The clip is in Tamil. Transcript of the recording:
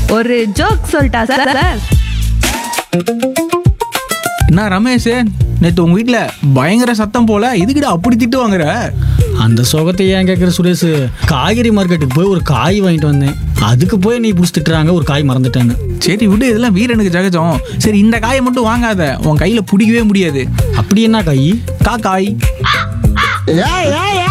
ஒரு ஜோக் சொல்லிட்டா சார் சார்? என்ன ரமேஷ், நேற்று உங்க வீட்டில் பயங்கர சத்தம் போல, இதுக்கிட்ட அப்படி திட்டு வாங்குற? அந்த சோகத்தை ஏன் கேட்குற சுரேஷ்? காய்கறி மார்க்கெட்டுக்கு போய் ஒரு காய் வாங்கிட்டு வந்தேன். அதுக்கு போய் நீ பிடிச்சிட்டுறாங்க ஒரு காய் மறந்துட்டேன்னு. சரி விடு, இதெல்லாம் வீரனுக்கு ஜகஜம். சரி இந்த காயை மட்டும் வாங்காத, உன் கையில பிடிக்கவே முடியாது. அப்படி என்ன காய்? காக்காய். ஏய் ஏய்